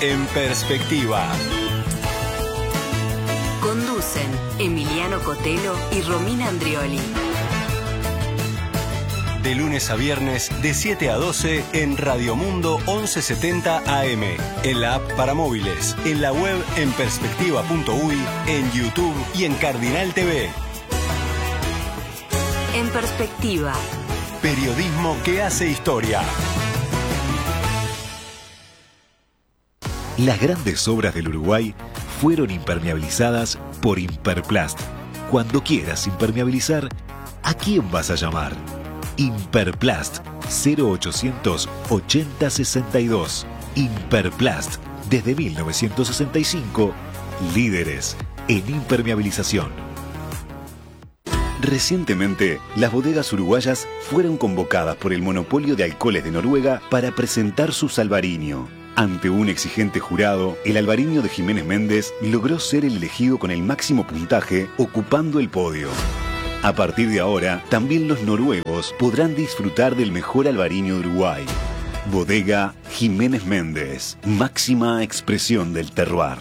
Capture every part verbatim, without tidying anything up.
En Perspectiva. Conducen Emiliano Cotelo y Romina Andrioli. De lunes a viernes, de siete a doce, en Radio Mundo once setenta A M, en la app para móviles, en la web en perspectiva punto uy, en YouTube y en Cardinal T V. En Perspectiva. Periodismo que hace historia. Las grandes obras del Uruguay fueron impermeabilizadas por Imperplast. Cuando quieras impermeabilizar, ¿a quién vas a llamar? Imperplast, cero ochocientos ochenta sesenta y dos. Imperplast, desde mil novecientos sesenta y cinco, líderes en impermeabilización. Recientemente, las bodegas uruguayas fueron convocadas por el monopolio de alcoholes de Noruega para presentar su Salvarinho. Ante un exigente jurado, el albariño de Jiménez Méndez logró ser el elegido con el máximo puntaje, ocupando el podio. A partir de ahora, también los noruegos podrán disfrutar del mejor albariño de Uruguay. Bodega Jiménez Méndez, máxima expresión del terroir.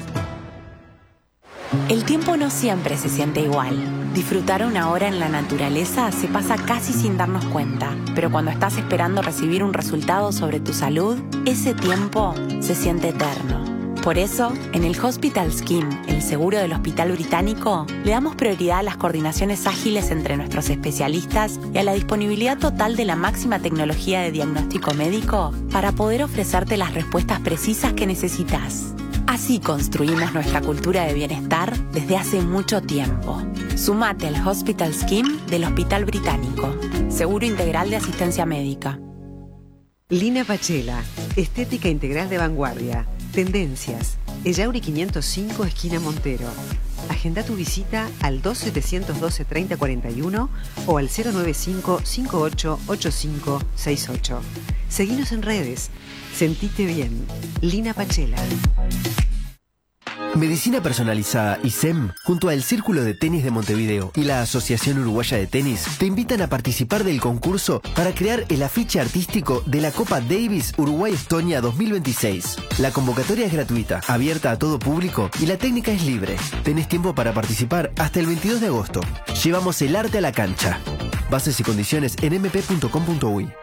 El tiempo no siempre se siente igual. Disfrutar una hora en la naturaleza se pasa casi sin darnos cuenta, pero cuando estás esperando recibir un resultado sobre tu salud, ese tiempo se siente eterno. Por eso, en el Hospital Scheme, el seguro del Hospital Británico, le damos prioridad a las coordinaciones ágiles entre nuestros especialistas y a la disponibilidad total de la máxima tecnología de diagnóstico médico para poder ofrecerte las respuestas precisas que necesitas. Así construimos nuestra cultura de bienestar desde hace mucho tiempo. Sumate al Hospital Scheme del Hospital Británico. Seguro integral de asistencia médica. Lina Pachela, estética integral de vanguardia. Tendencias. Ellauri quinientos cinco, esquina Montero. Agenda tu visita al dos setecientos doce treinta cuarenta y uno o al cero noventa y cinco cincuenta y ocho ochenta y cinco sesenta y ocho. Seguinos en redes. Sentite bien. Lina Pachela. Medicina Personalizada y S E M, junto al Círculo de Tenis de Montevideo y la Asociación Uruguaya de Tenis, te invitan a participar del concurso para crear el afiche artístico de la Copa Davis Uruguay-Estonia dos mil veintiséis. La convocatoria es gratuita, abierta a todo público y la técnica es libre. Tenés tiempo para participar hasta el veintidós de agosto. Llevamos el arte a la cancha. Bases y condiciones en eme pe punto com punto uy.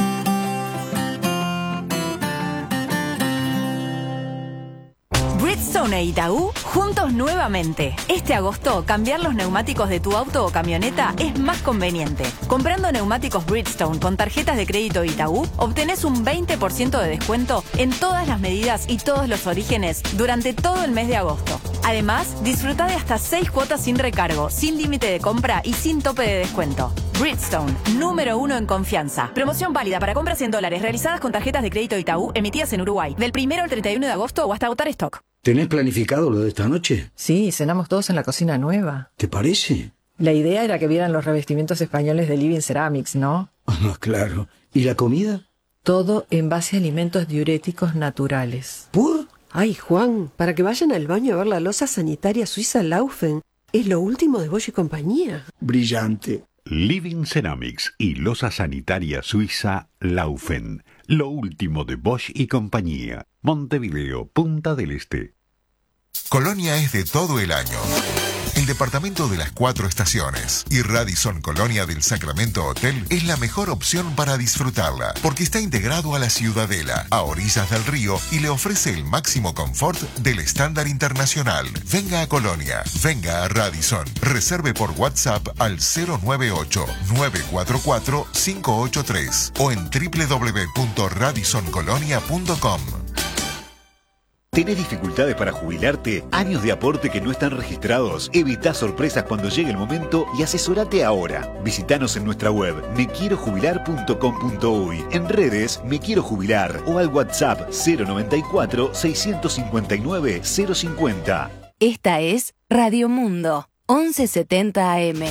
Bridgestone e Itaú, juntos nuevamente. Este agosto, cambiar los neumáticos de tu auto o camioneta es más conveniente. Comprando neumáticos Bridgestone con tarjetas de crédito Itaú, obtenés un veinte por ciento de descuento en todas las medidas y todos los orígenes durante todo el mes de agosto. Además, disfruta de hasta seis cuotas sin recargo, sin límite de compra y sin tope de descuento. Bridgestone, número uno en confianza. Promoción válida para compras en dólares realizadas con tarjetas de crédito Itaú emitidas en Uruguay, del primero al treinta y uno de agosto o hasta agotar stock. ¿Tenés planificado lo de esta noche? Sí, cenamos todos en la cocina nueva. ¿Te parece? La idea era que vieran los revestimientos españoles de Living Ceramics, ¿no? Ah, claro. ¿Y la comida? Todo en base a alimentos diuréticos naturales. ¿Por? Ay, Juan, para que vayan al baño a ver la loza sanitaria suiza Laufen. Es lo último de Bosch y compañía. Brillante. Living Ceramics y loza sanitaria suiza Laufen. Lo último de Bosch y compañía. Montevideo, Punta del Este. Colonia es de todo el año. El departamento de las cuatro estaciones y Radisson Colonia del Sacramento Hotel es la mejor opción para disfrutarla, porque está integrado a la Ciudadela, a orillas del río, y le ofrece el máximo confort del estándar internacional. Venga a Colonia, venga a Radisson. Reserve por WhatsApp al cero nueve ocho nueve cuatro cuatro cinco ocho tres o en doble u doble u doble u punto radisson colonia punto com. ¿Tenés dificultades para jubilarte? ¿Años de aporte que no están registrados? Evita sorpresas cuando llegue el momento y asesorate ahora. Visítanos en nuestra web me quiero jubilar punto com punto uy, en redes Me Quiero Jubilar o al WhatsApp cero noventa y cuatro seiscientos cincuenta y nueve cero cincuenta. Esta es Radio Mundo, once setenta A M.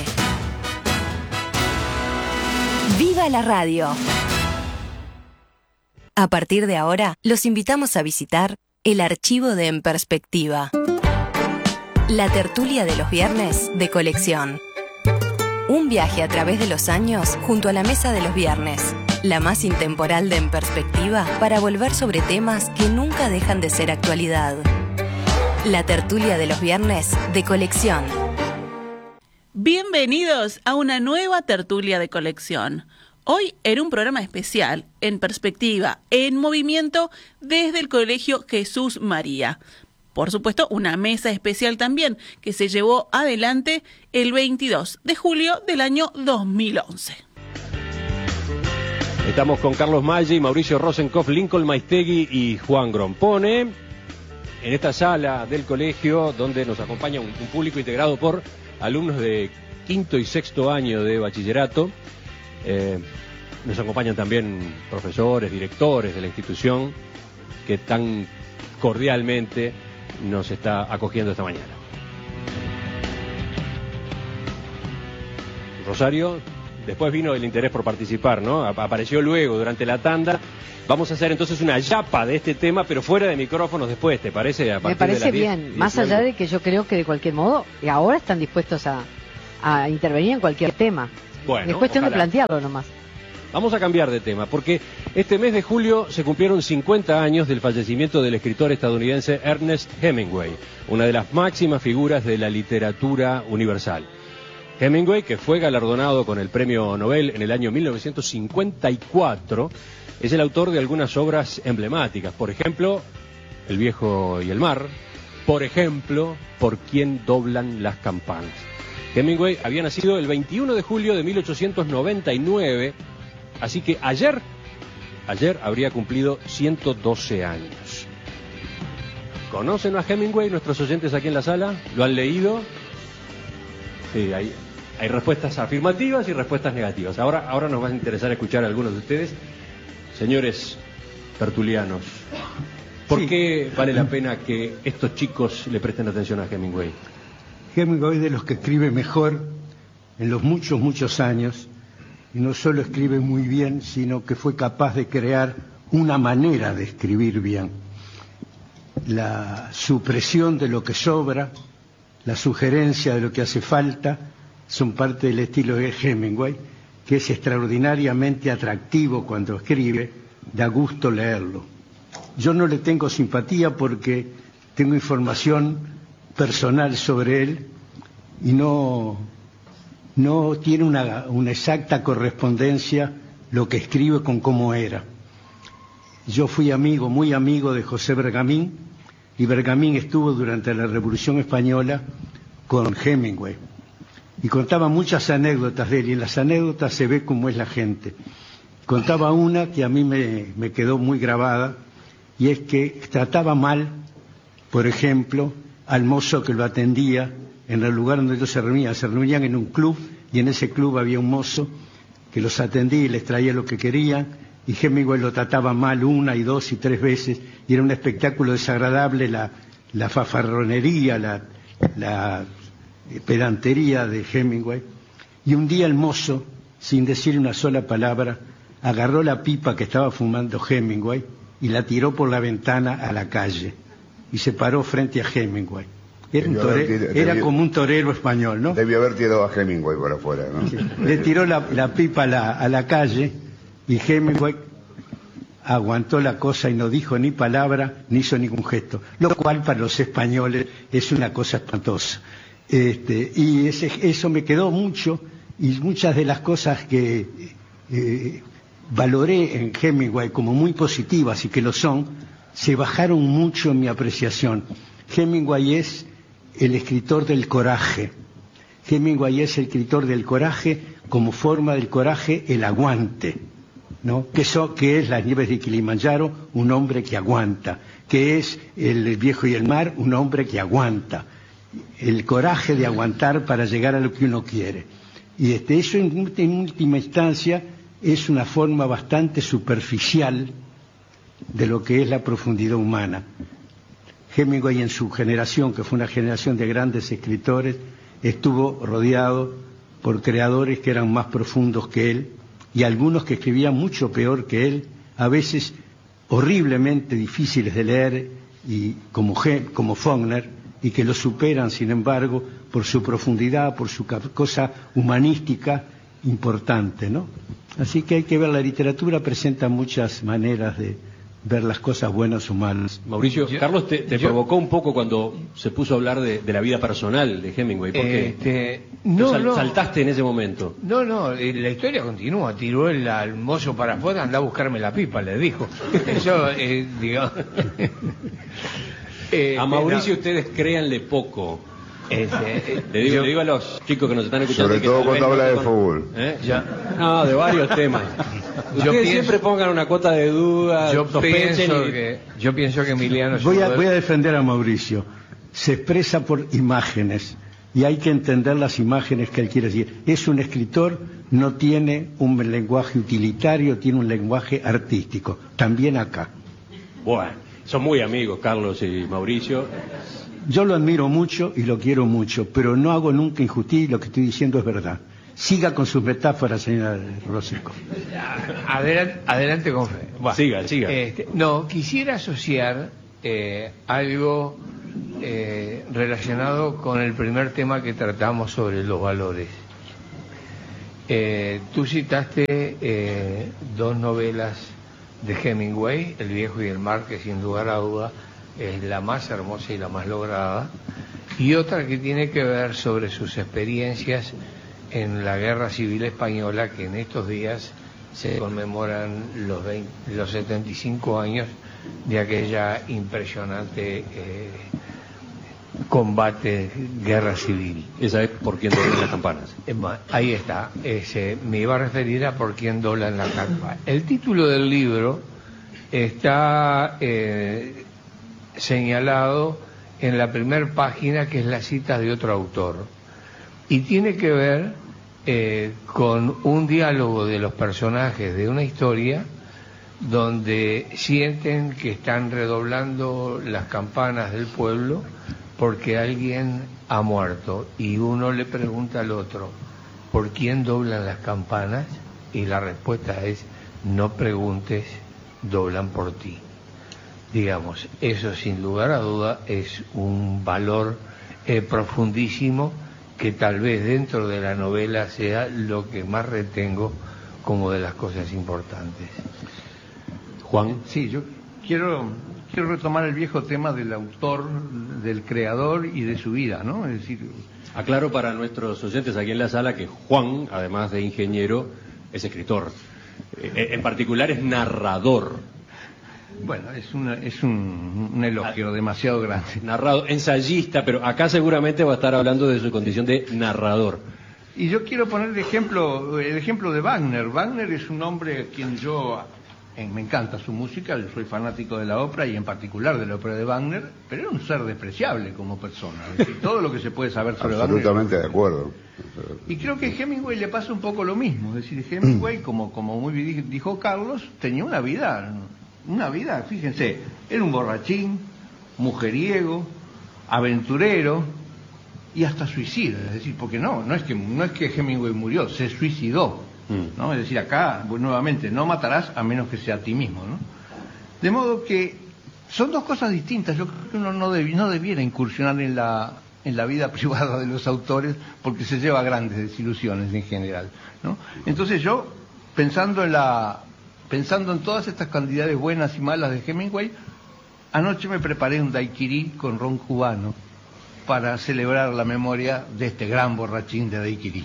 ¡Viva la radio! A partir de ahora, los invitamos a visitar el archivo de En Perspectiva. La tertulia de los viernes de colección. Un viaje a través de los años junto a la mesa de los viernes. la más intemporal de En Perspectiva para volver sobre temas que nunca dejan de ser actualidad. La tertulia de los viernes de Colección. Bienvenidos a una nueva tertulia de Colección. Hoy en un programa especial, En Perspectiva, en movimiento desde el Colegio Jesús María. Por supuesto, una mesa especial también que se llevó adelante el veintidós de julio del año dos mil once. Estamos con Carlos Maggi, Mauricio Rosenkopf, Lincoln Maistegui y Juan Grompone en esta sala del colegio donde nos acompaña un, un público integrado por alumnos de quinto y sexto año de bachillerato. Eh, nos acompañan también profesores, directores de la institución que tan cordialmente nos está acogiendo esta mañana. Rosario, después vino el interés por participar, ¿no? Apareció luego durante la tanda. Vamos a hacer entonces una yapa de este tema, pero fuera de micrófonos después, ¿te parece? A Me parece bien, más allá de que yo creo que de cualquier modo, ahora están dispuestos a, a intervenir en cualquier tema. Bueno, es cuestión ojalá. de plantearlo nomás. Vamos a cambiar de tema, porque este mes de julio se cumplieron cincuenta años del fallecimiento del escritor estadounidense Ernest Hemingway, una de las máximas figuras de la literatura universal. Hemingway, que fue galardonado con el Premio Nobel en el año mil novecientos cincuenta y cuatro, es el autor de algunas obras emblemáticas, por ejemplo, El viejo y el mar, por ejemplo, Por quién doblan las campanas. Hemingway había nacido el veintiuno de julio de mil ochocientos noventa y nueve, así que ayer, ayer habría cumplido ciento doce años. ¿Conocen a Hemingway nuestros oyentes aquí en la sala? ¿Lo han leído? Sí, hay, hay respuestas afirmativas y respuestas negativas. Ahora, ahora nos va a interesar escuchar a algunos de ustedes. Señores tertulianos, ¿por sí. qué vale la pena que estos chicos le presten atención a Hemingway? Hemingway es de los que escribe mejor en los muchos, muchos años, y no solo escribe muy bien, sino que fue capaz de crear una manera de escribir bien. La supresión de lo que sobra, la sugerencia de lo que hace falta, son parte del estilo de Hemingway, que es extraordinariamente atractivo cuando escribe, da gusto leerlo. Yo no le tengo simpatía porque tengo información personal sobre él y no, no tiene una, una exacta correspondencia lo que escribe con cómo era. Yo fui amigo, muy amigo de José Bergamín, y Bergamín estuvo durante la Revolución Española con Hemingway. Y contaba muchas anécdotas de él, y en las anécdotas se ve cómo es la gente. Contaba una que a mí me, me quedó muy grabada, y es que trataba mal, por ejemplo, al mozo que lo atendía en el lugar donde ellos se reunían. Se reunían en un club, y en ese club había un mozo que los atendía y les traía lo que querían, y Hemingway lo trataba mal una y dos y tres veces, y era un espectáculo desagradable la, la fafarronería, la... la pedantería de Hemingway. Y un día el mozo, sin decir una sola palabra, agarró la pipa que estaba fumando Hemingway y la tiró por la ventana a la calle y se paró frente a Hemingway. Era, un tore... tirado, era debió... como un torero español, ¿no? Debió haber tirado a Hemingway por afuera, ¿no? Sí. Le tiró la, la pipa a la, a la calle y Hemingway aguantó la cosa y no dijo ni palabra ni hizo ningún gesto, lo cual para los españoles es una cosa espantosa. Este, y ese, eso me quedó mucho, y muchas de las cosas que eh, valoré en Hemingway como muy positivas y que lo son, se bajaron mucho en mi apreciación. Hemingway es el escritor del coraje. Hemingway es el escritor del coraje, como forma del coraje el aguante, ¿no? Que, so, que es Las nieves de Kilimanjaro, un hombre que aguanta, que es El viejo y el mar, un hombre que aguanta. El coraje de aguantar para llegar a lo que uno quiere. Y este, eso en, en última instancia es una forma bastante superficial de lo que es la profundidad humana. Hemingway en su generación, que fue una generación de grandes escritores, estuvo rodeado por creadores que eran más profundos que él, y algunos que escribían mucho peor que él, a veces horriblemente difíciles de leer, y como, como Faulkner, y que lo superan, sin embargo, por su profundidad, por su cosa humanística importante, ¿no? Así que hay que ver, la literatura presenta muchas maneras de ver las cosas buenas o malas. Mauricio, yo, Carlos te, te yo, provocó un poco cuando se puso a hablar de, de la vida personal de Hemingway, porque este, no, sal, no, saltaste en ese momento. No, no, la historia continúa. Tiró el al mozo para afuera, anda a buscarme la pipa, le dijo. Eso, eh, digamos... eh, a Mauricio no. Ustedes créanle poco. Este, le, digo, yo, le digo a los chicos que nos están escuchando. Sobre todo cuando habla no de fútbol. ¿Eh? Ya. No, de varios temas. Ustedes yo pienso, siempre pongan una cuota de duda. Yo pienso y... que yo pienso que Emiliano. Voy a, voy a defender a Mauricio. Se expresa por imágenes y hay que entender las imágenes que él quiere decir. Es un escritor, no tiene un lenguaje utilitario, tiene un lenguaje artístico. También acá. Bueno, son muy amigos, Carlos y Mauricio. Yo lo admiro mucho y lo quiero mucho, pero no hago nunca injusticia y lo que estoy diciendo es verdad. Siga con sus metáforas, señora Rosico. Adelante, adelante con fe. Bueno, siga, siga. Este, no, quisiera asociar eh, algo eh, relacionado con el primer tema que tratamos sobre los valores. Eh, tú citaste eh, dos novelas de Hemingway, El viejo y el mar, que sin lugar a duda es la más hermosa y la más lograda, y otra que tiene que ver sobre sus experiencias en la Guerra Civil Española, que en estos días se conmemoran los, veinte, los setenta y cinco años de aquella impresionante eh, combate, guerra civil. Esa es Por quién doblan las campanas. Ahí está, ese, me iba a referir a Por quién doblan las campanas. El título del libro está... Eh, señalado en la primera página, que es la cita de otro autor, y tiene que ver eh, con un diálogo de los personajes de una historia donde sienten que están redoblando las campanas del pueblo porque alguien ha muerto, y uno le pregunta al otro, ¿por quién doblan las campanas? Y la respuesta es, no preguntes, doblan por ti. Digamos, eso sin lugar a duda es un valor eh, profundísimo, que tal vez dentro de la novela sea lo que más retengo como de las cosas importantes. Juan. Sí, yo quiero quiero retomar el viejo tema del autor, del creador y de su vida, ¿no? Es decir, aclaro para nuestros oyentes aquí en la sala que Juan, además de ingeniero, es escritor. Eh, en particular es narrador. Bueno, es, una, es un, un elogio demasiado grande. Narrado, ensayista, pero acá seguramente va a estar hablando de su condición de narrador. Y yo quiero poner el ejemplo, el ejemplo de Wagner. Wagner es un hombre a quien yo, eh, me encanta su música, yo soy fanático de la ópera y en particular de la ópera de Wagner, pero era un ser despreciable como persona. Es decir, todo lo que se puede saber sobre Wagner. Absolutamente de acuerdo. Y creo que a Hemingway le pasa un poco lo mismo. Es decir, Hemingway, como, como muy bien dijo Carlos, tenía una vida... Una vida, fíjense, era un borrachín, mujeriego, aventurero y hasta suicida. Es decir, porque no, no es que no es que Hemingway murió, se suicidó, ¿no? Es decir, acá, pues, nuevamente, no matarás a menos que sea a ti mismo, ¿no? De modo que son dos cosas distintas. Yo creo que uno no, deb, no debiera incursionar en la en la vida privada de los autores, porque se lleva grandes desilusiones en general, ¿no? Entonces yo, pensando en la Pensando en todas estas cantidades buenas y malas de Hemingway, anoche me preparé un daiquiri con ron cubano para celebrar la memoria de este gran borrachín de daiquiri.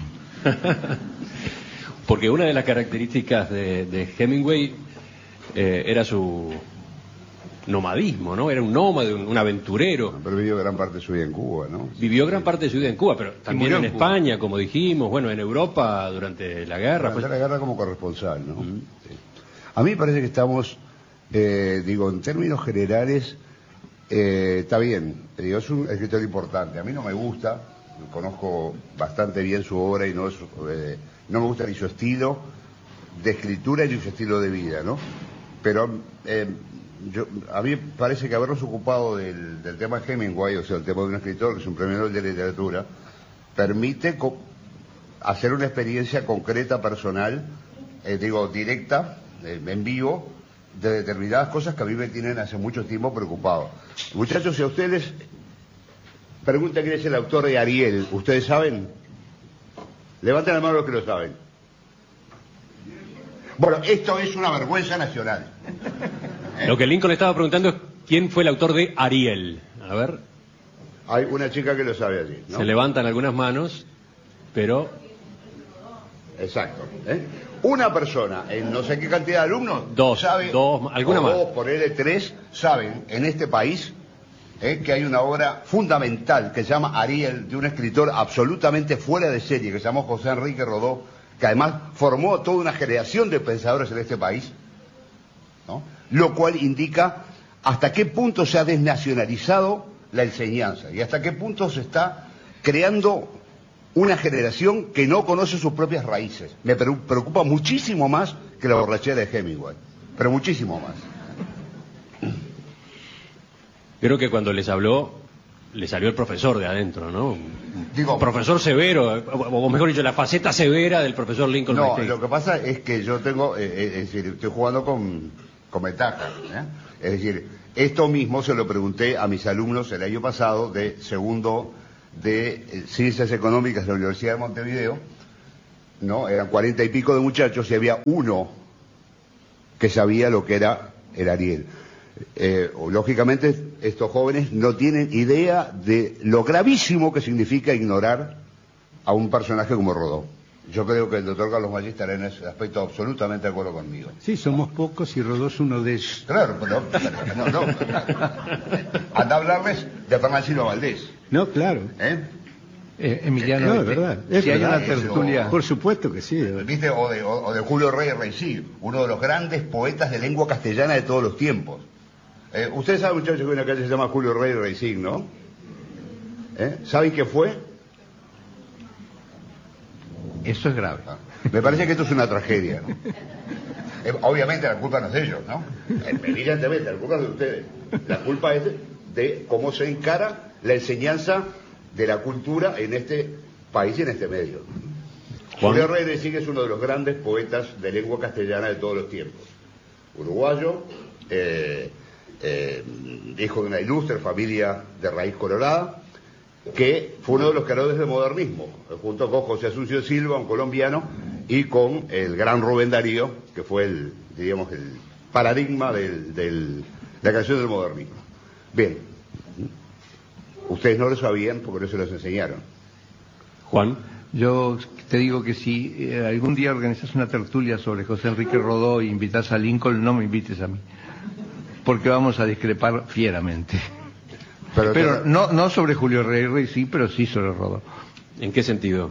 Porque una de las características de, de Hemingway eh, era su nomadismo, ¿no? Era un nómade, un, un aventurero. Pero vivió gran parte de su vida en Cuba, ¿no? Vivió gran parte de su vida en Cuba, pero también en, en España, como dijimos, bueno, en Europa durante la guerra. Durante pues... la guerra como corresponsal, ¿no? Uh-huh. Sí. A mí me parece que estamos, eh, digo, en términos generales, eh, está bien, digo, es un escritor importante. A mí no me gusta, conozco bastante bien su obra y no, es, eh, no me gusta ni su estilo de escritura ni su estilo de vida, ¿no? Pero eh, yo, a mí me parece que habernos ocupado del, del tema de Hemingway, o sea, el tema de un escritor que es un premio Nobel de literatura, permite co- hacer una experiencia concreta, personal, eh, digo, directa, en vivo, de determinadas cosas que a mí me tienen hace mucho tiempo preocupado. Muchachos, si a ustedes les preguntan quién es el autor de Ariel, ¿ustedes saben? Levanten la mano los que lo saben. Bueno, esto es una vergüenza nacional. ¿Eh? Lo que Lincoln le estaba preguntando es quién fue el autor de Ariel. A ver. Hay una chica que lo sabe allí, ¿no? Se levantan algunas manos, pero... Exacto. ¿eh? Una persona en no sé qué cantidad de alumnos dos, sabe, dos, alguna más. Dos, por L tres, saben en este país eh, que hay una obra fundamental que se llama Ariel, de un escritor absolutamente fuera de serie, que se llamó José Enrique Rodó, que además formó toda una generación de pensadores en este país, ¿no? Lo cual indica hasta qué punto se ha desnacionalizado la enseñanza y hasta qué punto se está creando una generación que no conoce sus propias raíces. Me preocupa muchísimo más que la borrachera de Hemingway, pero muchísimo más. Creo que cuando les habló, le salió el profesor de adentro, ¿no? Digo, profesor severo, o mejor dicho, la faceta severa del profesor Lincoln. No, Mistake. Lo que pasa es que yo tengo, eh, es decir, estoy jugando con, con ventaja, ¿eh? Es decir, esto mismo se lo pregunté a mis alumnos el año pasado de segundo de Ciencias Económicas de la Universidad de Montevideo, ¿no? Eran cuarenta y pico de muchachos y había uno que sabía lo que era el Ariel. Eh, lógicamente, estos jóvenes no tienen idea de lo gravísimo que significa ignorar a un personaje como Rodó. Yo creo que el doctor Carlos Maggi estará en ese aspecto absolutamente de acuerdo conmigo. Sí, somos pocos y Rodó es uno de ellos. Claro, pero no, no, anda a hablarles de Fernando Valdés. No, claro. ¿Eh? Eh, Emiliano, no, es verdad. Es si verdad, hay una tertulia... Eso, por supuesto que sí. ¿Viste? O de, o, o de Julio Rey Rey, uno de los grandes poetas de lengua castellana de todos los tiempos. Eh, Ustedes saben, muchachos, que hay una calle que se llama Julio Rey Rey, ¿no? ¿Eh? ¿Saben qué fue? Eso es grave. Ah, me parece que esto es una tragedia, ¿no? Eh, obviamente la culpa no es de ellos, ¿no? Eh, evidentemente, la culpa es de ustedes. La culpa es de, de cómo se encara la enseñanza de la cultura en este país y en este medio. Juan. Julio Rey Rey es uno de los grandes poetas de lengua castellana de todos los tiempos. Uruguayo, eh, eh, hijo de una ilustre familia de raíz colorada, que fue uno de los creadores del modernismo, junto con José Asunción Silva, un colombiano, y con el gran Rubén Darío, que fue el, digamos, el paradigma del, del, de la canción del modernismo. Bien, ustedes no lo sabían porque no se los enseñaron. Juan. Yo te digo que si eh, algún día organizas una tertulia sobre José Enrique Rodó e invitas a Lincoln, no me invites a mí, porque vamos a discrepar fieramente. Pero, pero no, no sobre Julio Rey Rey, sí, pero sí sobre Rodó. ¿En qué sentido?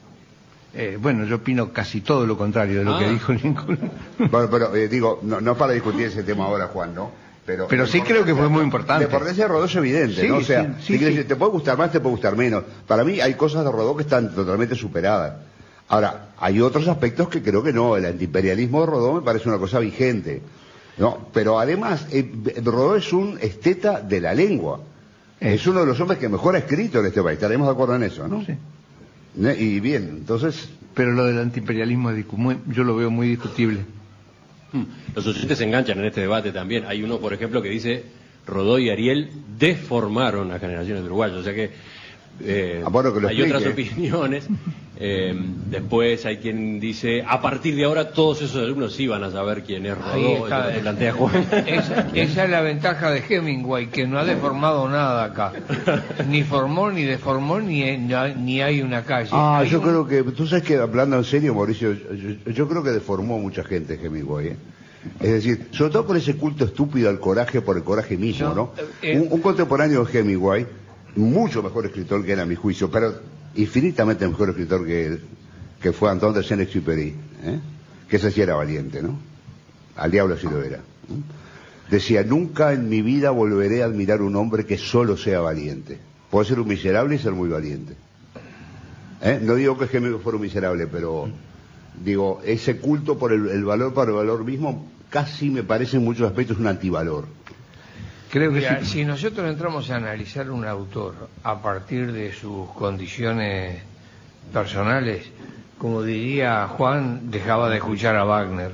Eh, bueno, yo opino casi todo lo contrario de lo ah. que dijo Lincoln. Bueno, pero eh, digo, no, no para discutir ese tema ahora, Juan, ¿no? Pero, pero sí creo que fue muy importante. La importancia de Rodó es evidente, sí, ¿no? O sea, sí, sí, sí. te puede gustar más, te puede gustar menos. Para mí hay cosas de Rodó que están totalmente superadas. Ahora, hay otros aspectos que creo que no. El antiimperialismo de Rodó me parece una cosa vigente, ¿no? Pero además, eh, Rodó es un esteta de la lengua. Es uno de los hombres que mejor ha escrito en este país, estaremos de acuerdo en eso, ¿no? Sí. Y bien, entonces... Pero lo del antiimperialismo yo lo veo muy discutible. Los oyentes se enganchan en este debate también. Hay uno, por ejemplo, que dice Rodó y Ariel deformaron a generaciones de uruguayos, o sea que, eh, ah, bueno, que lo hay explique. otras opiniones. Eh, después hay quien dice, a partir de ahora todos esos alumnos sí van a saber quién es Rodó. Plantea Juan. Esa, esa es la ventaja de Hemingway, que no ha deformado nada acá. Ni formó, ni deformó, ni, ni hay una calle. Ah, hay yo un... creo que, tú sabes que hablando en serio, Mauricio, yo, yo creo que deformó mucha gente Hemingway, ¿eh? Es decir, sobre todo por ese culto estúpido al coraje por el coraje mismo, ¿no? ¿no? Eh, un, un contemporáneo de Hemingway, mucho mejor escritor que él a mi juicio, pero infinitamente mejor escritor que él, que fue Antoine de Saint-Exupéry, ¿eh? Que ese sí era valiente, ¿no? Al diablo sí lo era. ¿eh? Decía, nunca en mi vida volveré a admirar un hombre que solo sea valiente. Puede ser un miserable y ser muy valiente. ¿Eh? No digo que Hemingway fuera un miserable, pero digo, ese culto por el, el valor para el valor mismo casi me parece en muchos aspectos un antivalor. Creo que Mira, sí. Si nosotros entramos a analizar un autor a partir de sus condiciones personales, como diría Juan, dejaba de escuchar a Wagner.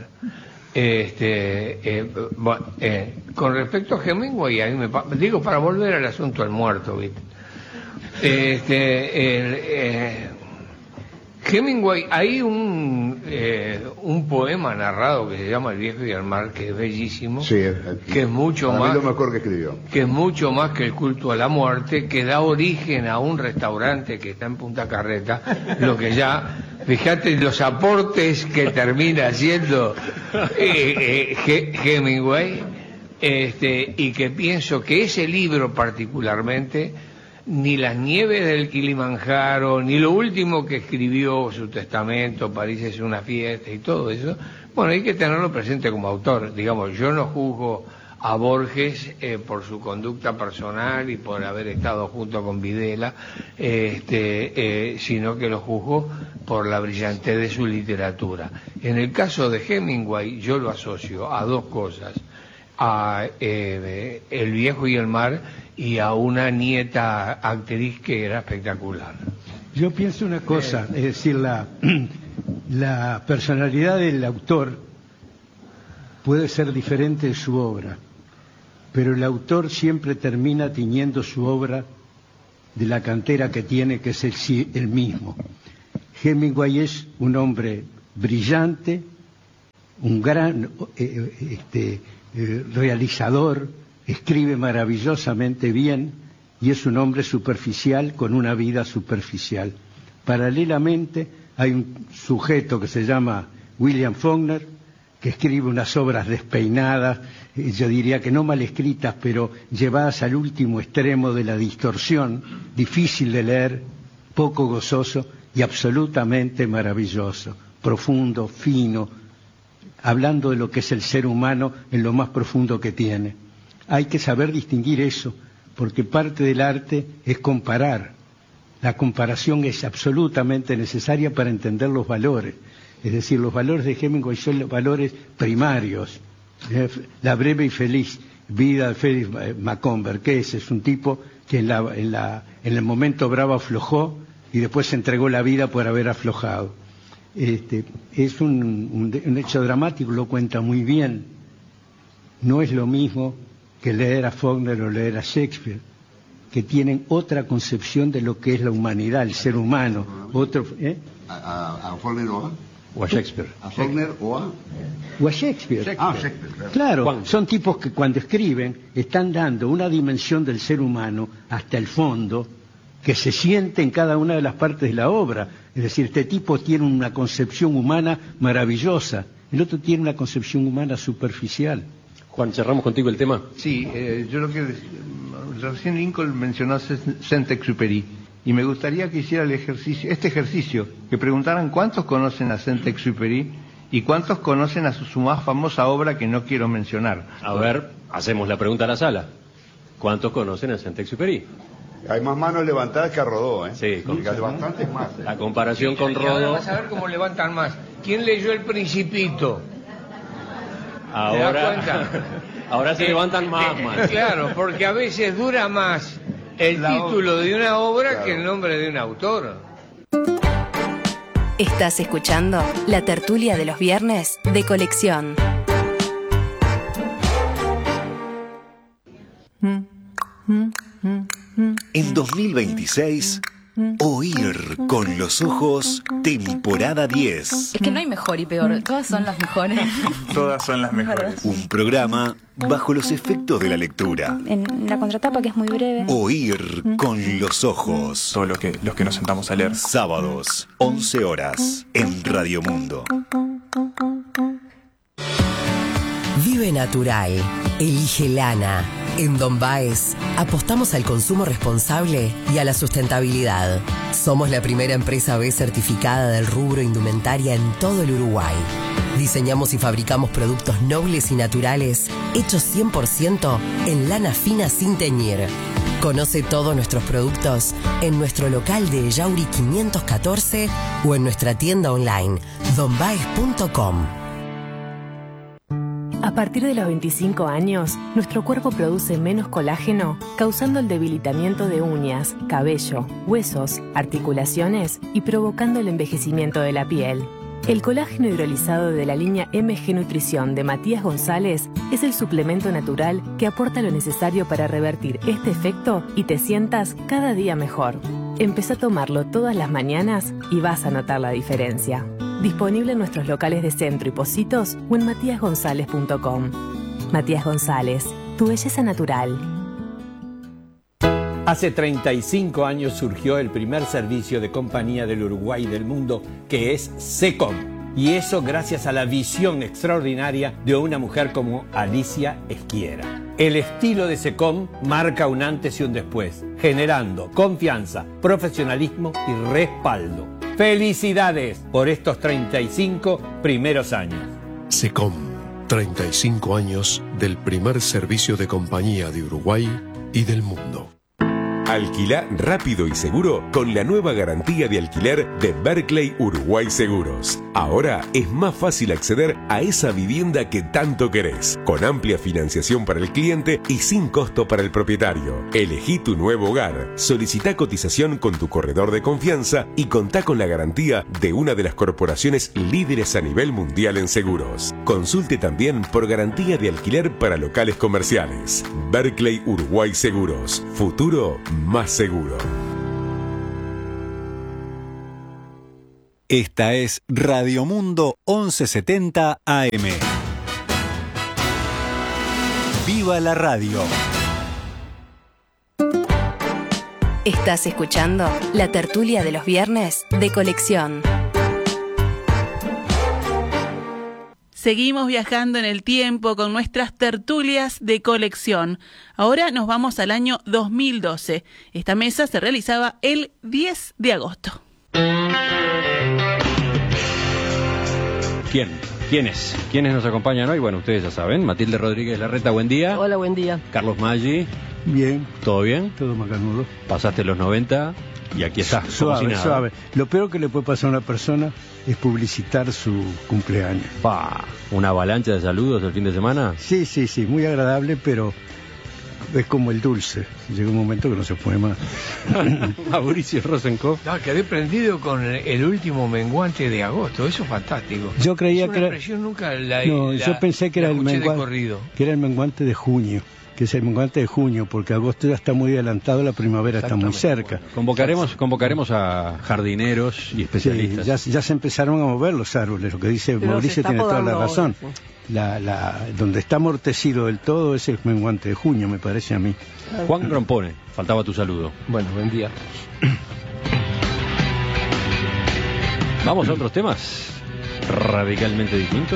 Este, eh, eh, con respecto a Hemingway, a mí me, digo para volver al asunto del muerto, ¿viste? Este, el, eh, Hemingway, hay un eh, un poema narrado que se llama El viejo y el mar, que es bellísimo, Sí, es- que es mucho para mí más lo mejor que escribió. que es mucho más que el culto a la muerte, que da origen a un restaurante que está en Punta Carreta, lo que ya, fíjate los aportes que termina haciendo eh, eh, Hemingway, este, y que pienso que ese libro particularmente, ni las nieves del Kilimanjaro, ni lo último que escribió, su testamento, París es una fiesta y todo eso, bueno, hay que tenerlo presente como autor. Digamos, yo no juzgo a Borges eh, por su conducta personal y por haber estado junto con Videla, este, eh, sino que lo juzgo por la brillantez de su literatura. En el caso de Hemingway, yo lo asocio a dos cosas: a eh, El viejo y el mar, y a una nieta actriz que era espectacular. Yo pienso una cosa, es decir, la, la personalidad del autor puede ser diferente de su obra, pero el autor siempre termina tiñendo su obra de la cantera que tiene, que es el, sí- el mismo. Hemingway es un hombre brillante, un gran eh, este, eh, realizador, escribe maravillosamente bien y es un hombre superficial con una vida superficial. Paralelamente hay un sujeto que se llama William Faulkner, que escribe unas obras despeinadas, eh, yo diría que no mal escritas, pero llevadas al último extremo de la distorsión, difícil de leer, poco gozoso y absolutamente maravilloso, profundo, fino, hablando de lo que es el ser humano en lo más profundo que tiene. Hay que saber distinguir eso, porque parte del arte es comparar. La comparación es absolutamente necesaria para entender los valores. Es decir, los valores de Hemingway son los valores primarios. Eh, La breve y feliz vida de Felix Macomber, que es, es un tipo que en, la, en, la, en el momento bravo aflojó y después se entregó la vida por haber aflojado. Este, es un, un, un hecho dramático, lo cuenta muy bien. No es lo mismo que leer a Faulkner o leer a Shakespeare, que tienen otra concepción de lo que es la humanidad, el ser humano. Otro, ¿eh? ¿A, a, a Faulkner o a? O a Shakespeare. ¿A Faulkner o a? O a Shakespeare. Shakespeare. Ah, Shakespeare, claro. Claro, Juan. son tipos que cuando escriben están dando una dimensión del ser humano hasta el fondo que se siente en cada una de las partes de la obra. Es decir, este tipo tiene una concepción humana maravillosa, el otro tiene una concepción humana superficial. Juan, cerramos contigo el tema. Sí, eh, yo lo que decir, recién Lincoln mencionó Saint-Exupéry y me gustaría que hiciera el ejercicio, este ejercicio, que preguntaran cuántos conocen a Saint-Exupéry y cuántos conocen a su, su más famosa obra que no quiero mencionar. A ver, hacemos la pregunta a la sala. ¿Cuántos conocen a Saint-Exupéry? Hay más manos levantadas que a Rodó, ¿eh? Sí, con, Hay bastantes más. ¿eh? la comparación con Y ahora Rodó. vas a ver cómo levantan más. ¿Quién leyó El Principito? ¿Te das Ahora, cuenta? ahora se Eh, levantan más, eh, más. Claro, porque a veces dura más el La título de una obra Claro. que el nombre de un autor. Estás escuchando la tertulia de los viernes de Colección. En dos mil veintiséis, Oír con los ojos, temporada diez. Es que no hay mejor y peor, todas son las mejores. Todas son las mejores. Un programa bajo los efectos de la lectura. En la contratapa, que es muy breve. Oír con los ojos. Todos los que, los que nos sentamos a leer. Sábados, once horas, en Radio Mundo. Vive natural. Elige lana. En Don Baez apostamos al consumo responsable y a la sustentabilidad. Somos la primera empresa B certificada del rubro indumentaria en todo el Uruguay. Diseñamos y fabricamos productos nobles y naturales hechos cien por ciento en lana fina sin teñir. Conoce todos nuestros productos en nuestro local de Yauri quinientos catorce o en nuestra tienda online don baez punto com. A partir de los veinticinco años, nuestro cuerpo produce menos colágeno, causando el debilitamiento de uñas, cabello, huesos, articulaciones y provocando el envejecimiento de la piel. El colágeno hidrolizado de la línea M G Nutrición de Matías González es el suplemento natural que aporta lo necesario para revertir este efecto y te sientas cada día mejor. Empezá a tomarlo todas las mañanas y vas a notar la diferencia. Disponible en nuestros locales de Centro y Pocitos o en matías gonzález punto com. Matías González, tu belleza natural. Hace treinta y cinco años surgió el primer servicio de compañía del Uruguay y del mundo, que es SECOM. Y eso gracias a la visión extraordinaria de una mujer como Alicia Esquiera. El estilo de SECOM marca un antes y un después, generando confianza, profesionalismo y respaldo. ¡Felicidades por estos treinta y cinco primeros años! SECOM, treinta y cinco años del primer servicio de compañía de Uruguay y del mundo. Alquilá rápido y seguro con la nueva garantía de alquiler de Berkeley Uruguay Seguros. Ahora es más fácil acceder a esa vivienda que tanto querés, con amplia financiación para el cliente y sin costo para el propietario. Elegí tu nuevo hogar, solicitá cotización con tu corredor de confianza y contá con la garantía de una de las corporaciones líderes a nivel mundial en seguros. Consulte también por garantía de alquiler para locales comerciales. Berkeley Uruguay Seguros. Futuro más seguro. Esta es Radio Mundo once setenta A M. ¡Viva la radio! Estás escuchando la tertulia de los viernes de Colección. Seguimos viajando en el tiempo con nuestras tertulias de Colección. Ahora nos vamos al año dos mil doce. Esta mesa se realizaba el diez de agosto. ¿Quién? ¿Quiénes? ¿Quiénes nos acompañan hoy? Bueno, ustedes ya saben. Matilde Rodríguez Larreta, buen día. Hola, buen día. Carlos Maggi. Bien. ¿Todo bien? Todo macanudo. Pasaste los noventa y aquí estás. Suave, como si nada. suave. Lo peor que le puede pasar a una persona es publicitar su cumpleaños. Pa, ¿una avalancha de saludos el fin de semana? Sí, sí, sí, muy agradable, pero es como el dulce. Llega un momento que no se puede más. Mauricio Rosenkopf. No, quedé prendido con el último menguante de agosto, eso es fantástico. Yo creía es una que era... expresión nunca la, No, la, yo pensé que era el menguante, que era el menguante de junio. Que es el menguante de junio, porque agosto ya está muy adelantado, la primavera está muy cerca. Bueno, convocaremos, convocaremos a jardineros y especialistas. Sí, ya, ya se empezaron a mover los árboles, lo que dice Pero Mauricio tiene toda la razón. Ahora, sí. la, la, donde está amortecido del todo es el menguante de junio, me parece a mí. Juan Grompone, faltaba tu saludo. Bueno, buen día. Vamos a otros temas radicalmente distintos.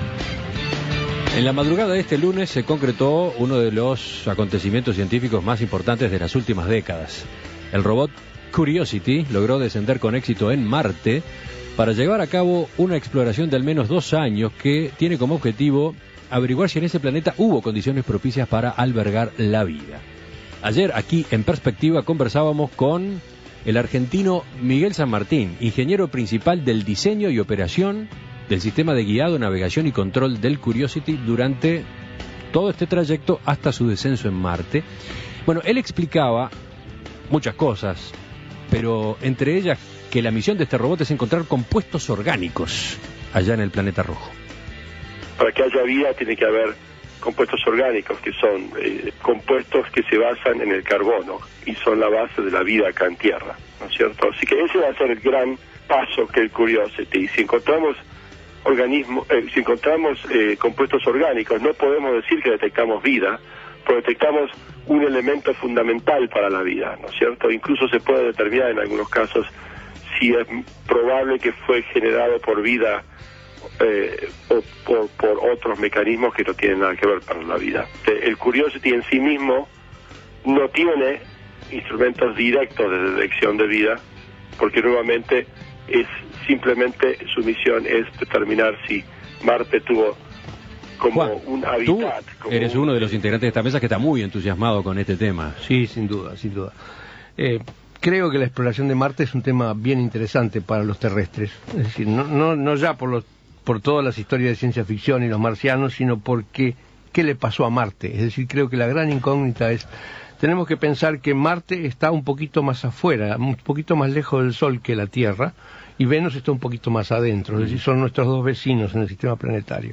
En la madrugada de este lunes se concretó uno de los acontecimientos científicos más importantes de las últimas décadas. El robot Curiosity logró descender con éxito en Marte para llevar a cabo una exploración de al menos dos años que tiene como objetivo averiguar si en ese planeta hubo condiciones propicias para albergar la vida. Ayer aquí en Perspectiva conversábamos con el argentino Miguel San Martín, ingeniero principal del diseño y operación del sistema de guiado, navegación y control del Curiosity durante todo este trayecto hasta su descenso en Marte. Bueno, él explicaba muchas cosas, pero entre ellas que la misión de este robot es encontrar compuestos orgánicos allá en el planeta rojo. Para que haya vida tiene que haber compuestos orgánicos, que son eh, compuestos que se basan en el carbono y son la base de la vida acá en Tierra, ¿no es cierto? Así que ese va a ser el gran paso que el Curiosity. Y si encontramos organismos, eh, si encontramos eh, compuestos orgánicos, no podemos decir que detectamos vida, pero detectamos un elemento fundamental para la vida, ¿no es cierto? Incluso se puede determinar en algunos casos si es probable que fue generado por vida eh, o por, por otros mecanismos que no tienen nada que ver para la vida. El Curiosity en sí mismo no tiene instrumentos directos de detección de vida, porque nuevamente es simplemente su misión es determinar si Marte tuvo como Juan, un hábitat. Tú como eres uno de los integrantes de esta mesa que está muy entusiasmado con este tema. Sí, sin duda, sin duda. Eh, creo que la exploración de Marte es un tema bien interesante para los terrestres. Es decir, no, no, no ya por, los, por todas las historias de ciencia ficción y los marcianos, sino porque qué le pasó a Marte. Es decir, creo que la gran incógnita es, tenemos que pensar que Marte está un poquito más afuera, un poquito más lejos del Sol que la Tierra, y Venus está un poquito más adentro, es decir, son nuestros dos vecinos en el sistema planetario.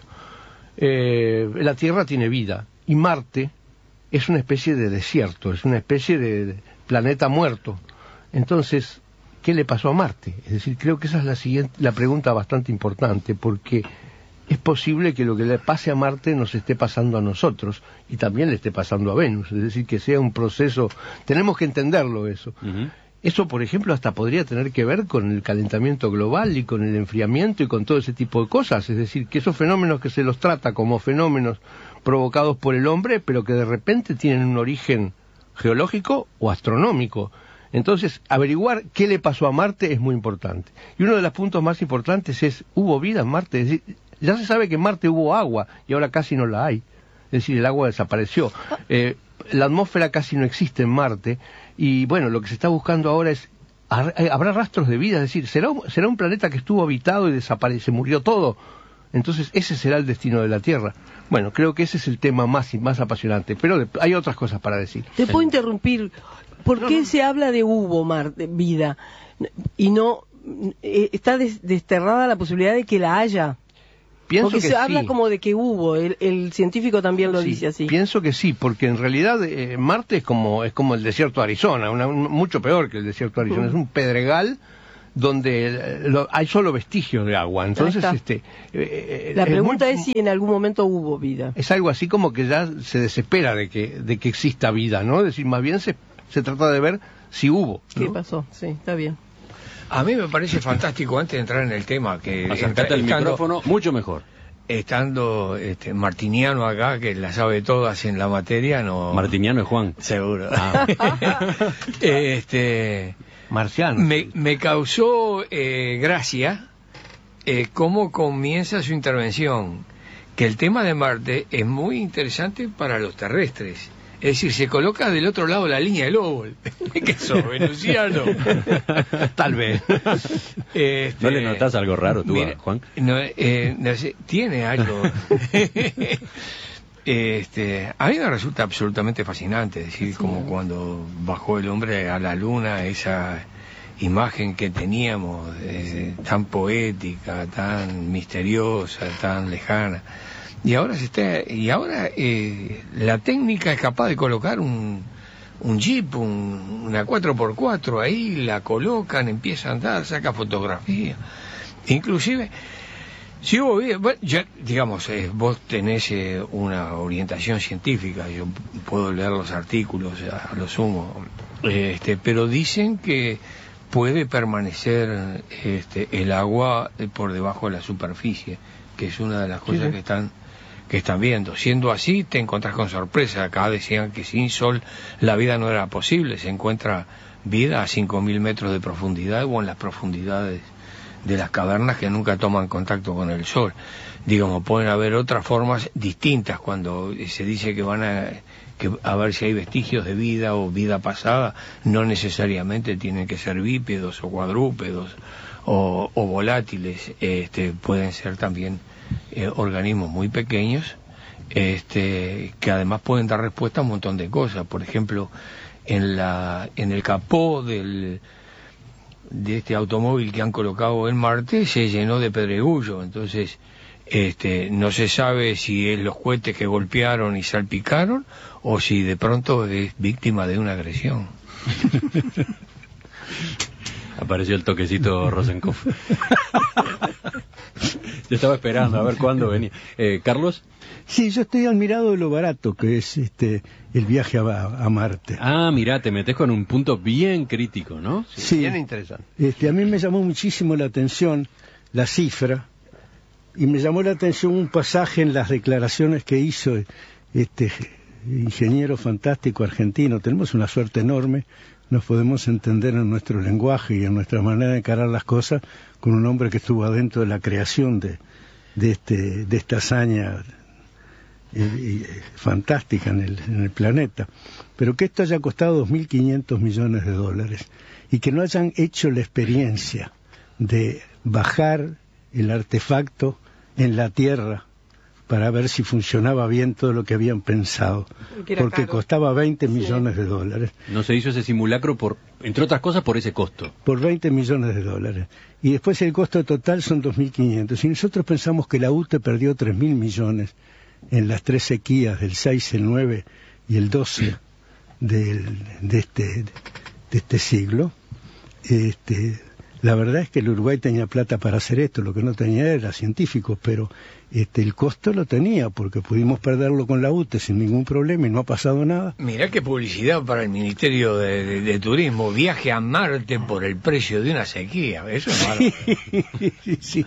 Eh, la Tierra tiene vida, y Marte es una especie de desierto, es una especie de planeta muerto. Entonces, ¿qué le pasó a Marte? Es decir, creo que esa es la siguiente, la pregunta bastante importante, porque es posible que lo que le pase a Marte nos esté pasando a nosotros y también le esté pasando a Venus, es decir, que sea un proceso, tenemos que entenderlo eso. Uh-huh. Eso, por ejemplo, hasta podría tener que ver con el calentamiento global y con el enfriamiento y con todo ese tipo de cosas, es decir, que esos fenómenos que se los trata como fenómenos provocados por el hombre, pero que de repente tienen un origen geológico o astronómico. Entonces, averiguar qué le pasó a Marte es muy importante. Y uno de los puntos más importantes es, ¿hubo vida en Marte? Es decir, ya se sabe que en Marte hubo agua y ahora casi no la hay. Es decir, el agua desapareció. Eh, la atmósfera casi no existe en Marte y, bueno, lo que se está buscando ahora es, ¿habrá rastros de vida? Es decir, ¿será un, será un planeta que estuvo habitado y desapareció, murió todo? Entonces, ese será el destino de la Tierra. Bueno, creo que ese es el tema más, más apasionante, pero de, hay otras cosas para decir. ¿Te puedo interrumpir? ¿Por qué se habla de hubo mar, de vida y no eh, está des, desterrada la posibilidad de que la haya? Pienso porque que se sí. habla como de que hubo, el, el científico también lo sí, dice así. Pienso que sí, porque en realidad eh, Marte es como es como el desierto de Arizona, una, un, mucho peor que el desierto de Arizona, uh. es un pedregal donde eh, lo, hay solo vestigios de agua. Entonces, este eh, la pregunta es, muy, es si en algún momento hubo vida. Es algo así como que ya se desespera de que de que exista vida, ¿no? Es decir, más bien se se trata de ver si hubo, ¿no? ¿Qué pasó? Sí, está bien. A mí me parece fantástico, antes de entrar en el tema, que acercate al micrófono mucho mejor. Estando este, Martiniano acá, que la sabe todas en la materia, no... Martiniano es Juan. Seguro. Ah. este, Marciano. Me, me causó eh, gracia eh, cómo comienza su intervención, que el tema de Marte es muy interesante para los terrestres. Es decir, se coloca del otro lado de la línea del óvalo. ¿Qué sos, venusiano? Tal vez. Este, ¿No le notas algo raro tú, mira, Juan? No, eh, no sé, tiene algo. este, a mí me resulta absolutamente fascinante, es decir, sí, como cuando bajó el hombre a la luna, esa imagen que teníamos, eh, tan poética, tan misteriosa, tan lejana. Y ahora se está, y ahora eh, la técnica es capaz de colocar un, un jeep, un, una cuatro por cuatro ahí, la colocan, empieza a andar, saca fotografía. Inclusive, si hubo video, bueno, ya, digamos, eh, vos tenés eh, una orientación científica, yo puedo leer los artículos a, a lo sumo, eh, este, pero dicen que puede permanecer este, el agua por debajo de la superficie, que es una de las cosas sí, sí. que están que están viendo. Siendo así, te encontrás con sorpresa. Acá decían que sin sol la vida no era posible. Se encuentra vida a cinco mil metros de profundidad o en las profundidades de las cavernas que nunca toman contacto con el sol. Digamos, pueden haber otras formas distintas cuando se dice que van a, que a ver si hay vestigios de vida o vida pasada. No necesariamente tienen que ser bípedos o cuadrúpedos o, o volátiles. Este, pueden ser también Eh, organismos muy pequeños, este, que además pueden dar respuesta a un montón de cosas. Por ejemplo, en la en el capó del de este automóvil que han colocado en Marte se llenó de pedregullo, entonces este, no se sabe si es los cohetes que golpearon y salpicaron o si de pronto es víctima de una agresión. Apareció el toquecito Rosenkopf. Yo estaba esperando a ver cuándo venía. Eh, ¿Carlos? Sí, yo estoy admirado de lo barato que es este el viaje a, a Marte. Ah, mirá, te metes con un punto bien crítico, ¿no? Sí, sí, bien interesante. Este, a mí me llamó muchísimo la atención la cifra y me llamó la atención un pasaje en las declaraciones que hizo este ingeniero fantástico argentino. Tenemos una suerte enorme. Nos podemos entender en nuestro lenguaje y en nuestra manera de encarar las cosas con un hombre que estuvo adentro de la creación de, de, este, de esta hazaña eh, eh, fantástica en el, en el planeta. Pero que esto haya costado dos mil quinientos millones de dólares y que no hayan hecho la experiencia de bajar el artefacto en la Tierra para ver si funcionaba bien todo lo que habían pensado, porque caro. Costaba veinte millones de dólares. No se hizo ese simulacro, por, entre otras cosas, por ese costo. Por veinte millones de dólares. Y después el costo total son dos mil quinientos. Y nosotros pensamos que la U T E perdió tres mil millones en las tres sequías del seis, el nueve y el doce del, de, este, de este siglo. Este, la verdad es que el Uruguay tenía plata para hacer esto, lo que no tenía era científicos, pero este, el costo lo tenía, porque pudimos perderlo con la U T E sin ningún problema y no ha pasado nada. Mirá qué publicidad para el Ministerio de, de, de Turismo, viaje a Marte por el precio de una sequía, eso es malo. Sí, sí.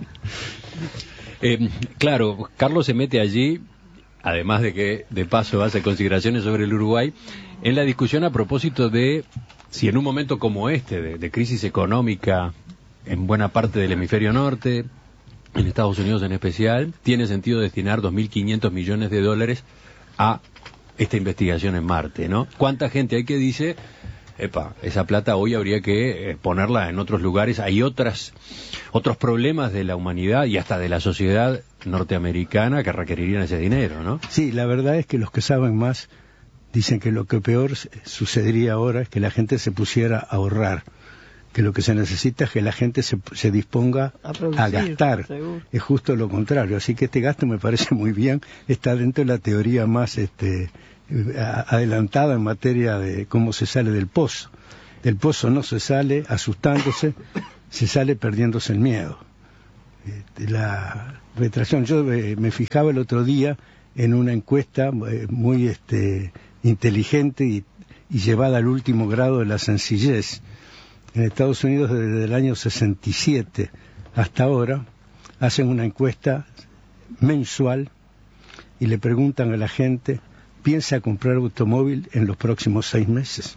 Eh, claro, Carlos se mete allí, además de que de paso hace consideraciones sobre el Uruguay, en la discusión a propósito de si en un momento como este, de, de crisis económica en buena parte del hemisferio norte, en Estados Unidos en especial, tiene sentido destinar dos mil quinientos millones de dólares a esta investigación en Marte, ¿no? ¿Cuánta gente hay que dice, epa, esa plata hoy habría que eh, ponerla en otros lugares? Hay otras, otros problemas de la humanidad y hasta de la sociedad norteamericana que requerirían ese dinero, ¿no? Sí, la verdad es que los que saben más dicen que lo que peor sucedería ahora es que la gente se pusiera a ahorrar, que lo que se necesita es que la gente se, se disponga a, producir, a gastar, seguro. Es justo lo contrario, así que este gasto me parece muy bien, está dentro de la teoría más este, adelantada en materia de cómo se sale del pozo. Del pozo no se sale asustándose, se sale perdiéndose el miedo. Este, la retracción, yo eh, me fijaba el otro día en una encuesta eh, muy este, inteligente y, y llevada al último grado de la sencillez. En Estados Unidos, desde el año sesenta y siete hasta ahora, hacen una encuesta mensual y le preguntan a la gente, ¿piensa comprar automóvil en los próximos seis meses?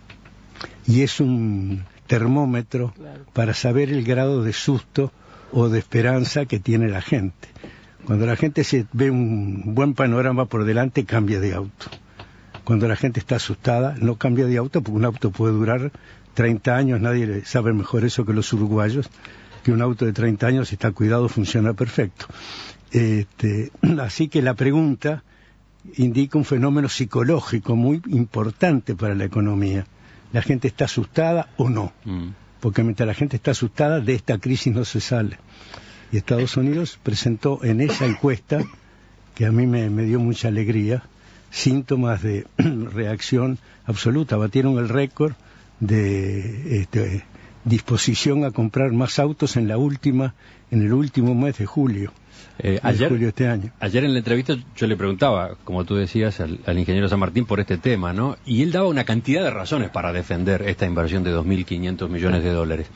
Y es un termómetro claro. para saber el grado de susto o de esperanza que tiene la gente. Cuando la gente se ve un buen panorama por delante, cambia de auto. Cuando la gente está asustada, no cambia de auto, porque un auto puede durar treinta años, nadie sabe mejor eso que los uruguayos, que un auto de treinta años, si está cuidado, funciona perfecto. Este, así que la pregunta indica un fenómeno psicológico muy importante para la economía. ¿La gente está asustada o no? Mm. Porque mientras la gente está asustada, de esta crisis no se sale. Y Estados Unidos presentó en esa encuesta, que a mí me, me dio mucha alegría, síntomas de reacción absoluta. Batieron el récord de este, disposición a comprar más autos en la última, en el último mes de julio. Eh, ayer, julio de este año. Ayer en la entrevista yo le preguntaba, como tú decías, al, al ingeniero San Martín por este tema, ¿no? Y él daba una cantidad de razones para defender esta inversión de dos mil quinientos millones de dólares.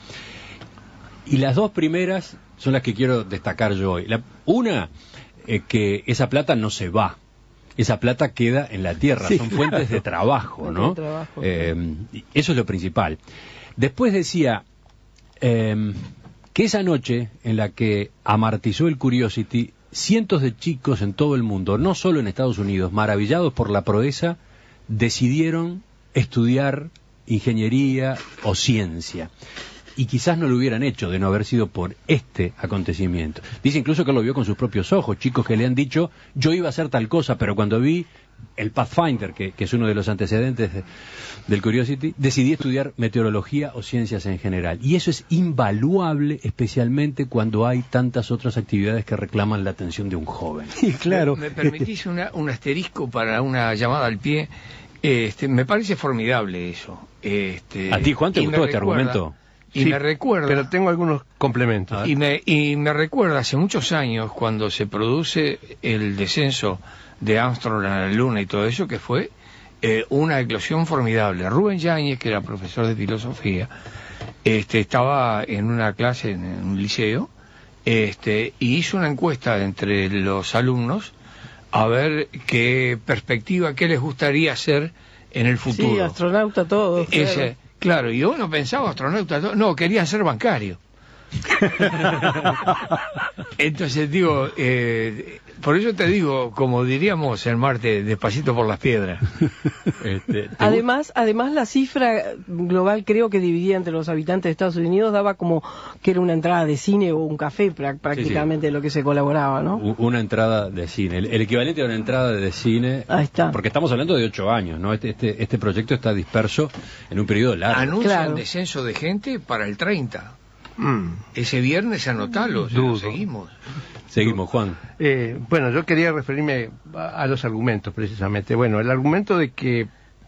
Y las dos primeras son las que quiero destacar yo hoy. La, una, eh, que esa plata no se va. Esa plata queda en la tierra, sí, son fuentes claro. de trabajo, ¿no? De trabajo, eh, eso es lo principal. Después decía eh, que esa noche en la que amartizó el Curiosity, cientos de chicos en todo el mundo, no solo en Estados Unidos, maravillados por la proeza, decidieron estudiar ingeniería o ciencia. Y quizás no lo hubieran hecho de no haber sido por este acontecimiento. Dice incluso que lo vio con sus propios ojos, chicos que le han dicho, yo iba a hacer tal cosa, pero cuando vi el Pathfinder, que, que es uno de los antecedentes de, del Curiosity, decidí estudiar meteorología o ciencias en general. Y eso es invaluable, especialmente cuando hay tantas otras actividades que reclaman la atención de un joven. Sí, claro. ¿Me, me permitís una, un asterisco para una llamada al pie? Este, me parece formidable eso. Este, ¿A ti, Juan, te gustó este recuerda, argumento? Y sí, me recuerda, pero tengo algunos complementos. Y me, y me recuerda hace muchos años cuando se produce el descenso de Armstrong a la Luna y todo eso, que fue eh, una eclosión formidable. Rubén Yáñez, que era profesor de filosofía, este, estaba en una clase en, en un liceo, este, y hizo una encuesta entre los alumnos a ver qué perspectiva, qué les gustaría hacer en el futuro. Sí, astronauta todo. Ese, claro. Claro, y yo no pensaba astronauta, no, querían ser bancario. Entonces digo, eh, por eso te digo, como diríamos en Marte, despacito por las piedras. Este, además, además la cifra global, creo que dividida entre los habitantes de Estados Unidos, daba como que era una entrada de cine o un café prácticamente sí, sí. lo que se colaboraba, ¿no? Una entrada de cine, el, el equivalente a una entrada de cine. Ahí está. Porque estamos hablando de ocho años, ¿no? Este, este, este proyecto está disperso en un periodo largo. Anuncian claro. descenso de gente para el treinta. Mm. Ese viernes anotalo, lo seguimos. Seguimos, Juan. Eh, bueno, yo quería referirme a, a los argumentos, precisamente. Bueno, el argumento de que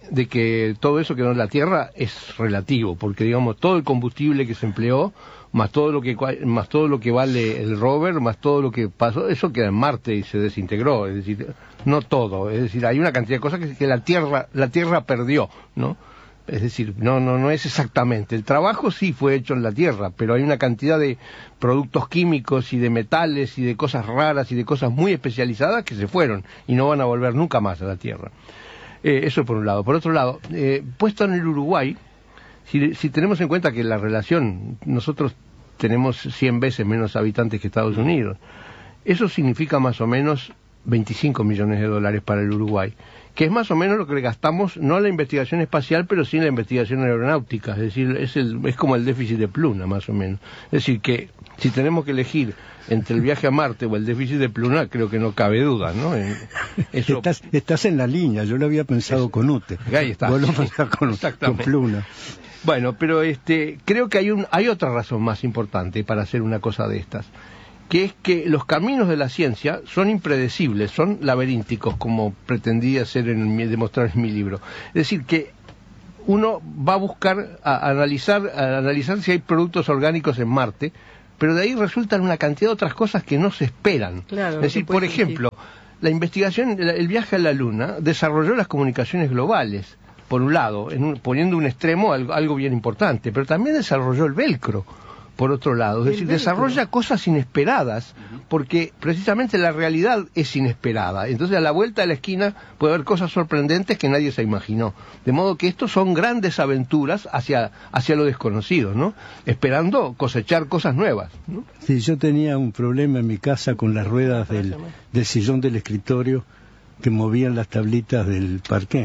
de que todo eso que no es la Tierra es relativo, porque digamos todo el combustible que se empleó, más todo lo que más todo lo que vale el rover, más todo lo que pasó, eso queda en Marte y se desintegró, es decir, no todo, es decir, hay una cantidad de cosas que, que la Tierra la Tierra perdió, ¿no? Es decir, no no no es exactamente. El trabajo sí fue hecho en la Tierra, pero hay una cantidad de productos químicos y de metales y de cosas raras y de cosas muy especializadas que se fueron y no van a volver nunca más a la Tierra. Eh, eso por un lado. Por otro lado, eh, puesto en el Uruguay, si, si tenemos en cuenta que la relación, nosotros tenemos cien veces menos habitantes que Estados Unidos, eso significa más o menos veinticinco millones de dólares para el Uruguay, que es más o menos lo que le gastamos, no en la investigación espacial, pero sí en la investigación aeronáutica, es decir, es, el, es como el déficit de Pluna, más o menos. Es decir, que si tenemos que elegir entre el viaje a Marte o el déficit de Pluna, creo que no cabe duda, ¿no? Eso... Estás, estás en la línea, yo lo había pensado es... con U T E. Ahí está. Vos lo pensás con, con Pluna. Bueno, pero este, creo que hay, un, hay otra razón más importante para hacer una cosa de estas, que es que los caminos de la ciencia son impredecibles, son laberínticos, como pretendía hacer en mi, demostrar en mi libro. Es decir, que uno va a buscar, a analizar, a analizar si hay productos orgánicos en Marte, pero de ahí resultan una cantidad de otras cosas que no se esperan. Claro, es decir, por ejemplo, la investigación, el viaje a la Luna desarrolló las comunicaciones globales, por un lado, en un, poniendo un extremo algo, algo bien importante, pero también desarrolló el velcro, por otro lado, es decir, desarrolla cosas inesperadas, porque precisamente la realidad es inesperada, entonces a la vuelta de la esquina puede haber cosas sorprendentes que nadie se imaginó, de modo que estos son grandes aventuras hacia, hacia lo desconocido, ¿no? Esperando cosechar cosas nuevas, ¿no? Sí, yo tenía un problema en mi casa con las ruedas del, del sillón del escritorio que movían las tablitas del parqué,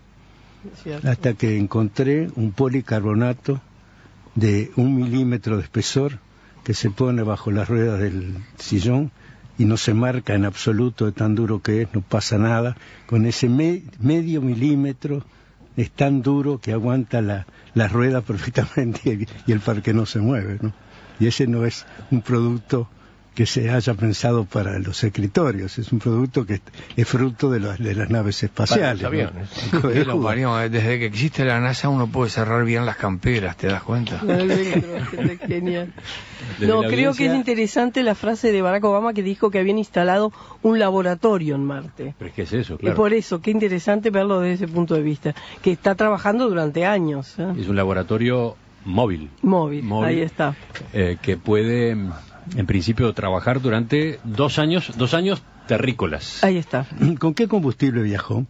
hasta que encontré un policarbonato de un milímetro de espesor que se pone bajo las ruedas del sillón y no se marca en absoluto de tan duro que es, no pasa nada. Con ese me, medio milímetro es tan duro que aguanta la, la rueda perfectamente y, y el parque no se mueve, ¿no? Y ese no es un producto que se haya pensado para los escritorios, es un producto que es fruto de, los, de las naves espaciales. ¿No? Lo desde que existe la NASA uno puede cerrar bien las camperas, ¿te das cuenta? Genial. No, creo que es interesante la frase de Barack Obama que dijo que habían instalado un laboratorio en Marte. Pero es que es eso, claro. Y por eso, qué interesante verlo desde ese punto de vista, que está trabajando durante años, ¿eh? Es un laboratorio móvil. Móvil, móvil ahí está. Eh, que puede... En principio trabajar durante dos años, dos años terrícolas. Ahí está. ¿Con qué combustible viajó?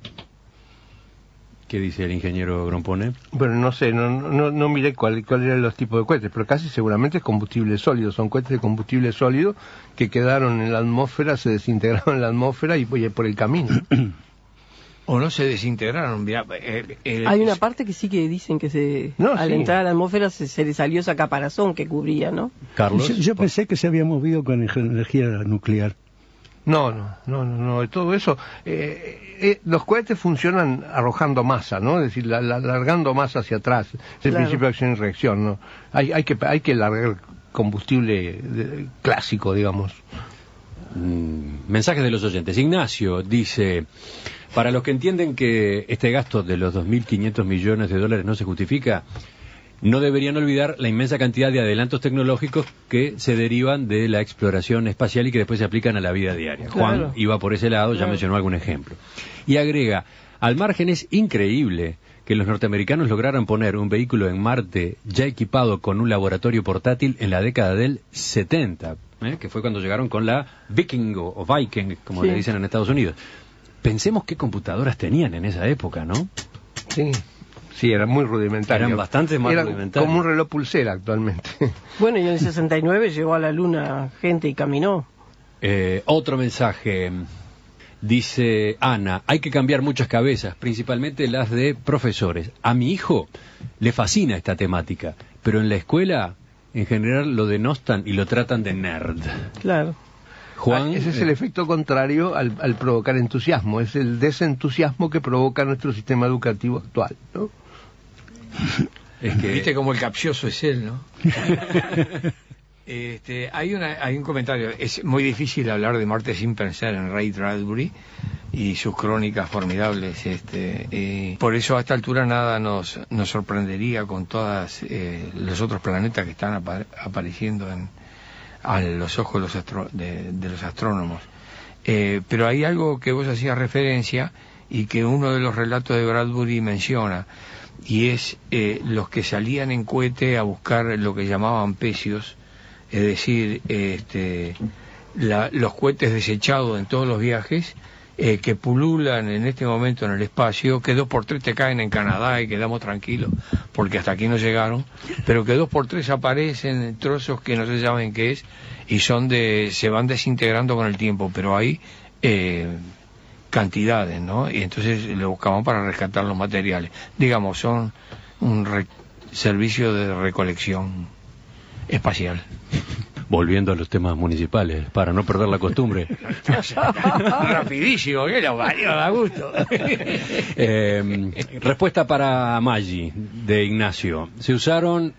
¿Qué dice el ingeniero Grompone? Bueno, no sé, no, no, no miré cuál, cuál eran los tipos de cohetes, pero casi seguramente es combustible sólido. Son cohetes de combustible sólido que quedaron en la atmósfera, se desintegraron en la atmósfera y por el camino. O no se desintegraron. Mira, eh, eh, hay una parte que sí que dicen que se no, al sí. entrar a la atmósfera se, se le salió esa caparazón que cubría, ¿no? Carlos, yo, yo pensé que se había movido con energía nuclear. No, no, no, no, no. Todo eso, eh, eh, los cohetes funcionan arrojando masa, ¿no? Es decir, la, la, largando masa hacia atrás. Es el claro. principio de acción y reacción, ¿no? Hay, hay que, hay que largar combustible de, clásico, digamos. Mm, mensajes de los oyentes. Ignacio dice: para los que entienden que este gasto de los dos mil quinientos millones de dólares no se justifica, no deberían olvidar la inmensa cantidad de adelantos tecnológicos que se derivan de la exploración espacial y que después se aplican a la vida diaria. Claro. Juan iba por ese lado, ya claro. mencionó algún ejemplo. Y agrega: al margen es increíble que los norteamericanos lograran poner un vehículo en Marte ya equipado con un laboratorio portátil en la década del setenta, ¿eh? que fue cuando llegaron con la Viking o, o Viking, como sí. le dicen en Estados Unidos. Pensemos qué computadoras tenían en esa época, ¿no? Sí, sí, eran muy rudimentarios. Eran bastante más eran rudimentarios. Como un reloj pulsera actualmente. Bueno, y en el sesenta y nueve llegó a la Luna gente y caminó. Eh, otro mensaje, dice Ana: hay que cambiar muchas cabezas, principalmente las de profesores. A mi hijo le fascina esta temática, pero en la escuela, en general, lo denostan y lo tratan de nerd. Claro. Juan, ese es el efecto contrario al, al provocar entusiasmo, es el desentusiasmo que provoca nuestro sistema educativo actual, ¿no? Es que... Viste como el capcioso es él, ¿no? este, hay, una, hay un comentario, es muy difícil hablar de Marte sin pensar en Ray Bradbury, y sus crónicas formidables. Este, eh, por eso a esta altura nada nos, nos sorprendería con todos eh, los otros planetas que están apa apareciendo en, a los ojos de los, astro de, de los astrónomos. Eh, pero hay algo que vos hacías referencia y que uno de los relatos de Bradbury menciona, y es eh, los que salían en cohete a buscar lo que llamaban pecios, es decir, este, la, los cohetes desechados en todos los viajes, eh, que pululan en este momento en el espacio, que dos por tres te caen en Canadá y quedamos tranquilos, porque hasta aquí no llegaron, pero que dos por tres aparecen en trozos que no se saben qué es, y son de, se van desintegrando con el tiempo, pero hay eh, cantidades, ¿no? Y entonces le buscamos para rescatar los materiales. Digamos, son un re servicio de recolección espacial. Volviendo a los temas municipales, para no perder la costumbre. Rapidísimo, que lo valió, da gusto. eh, respuesta para Maggi, de Ignacio. Se usaron